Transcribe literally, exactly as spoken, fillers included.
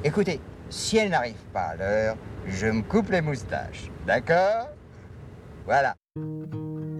Écoutez, si elle n'arrive pas à l'heure, je me coupe les moustaches. D'accord? Voilà.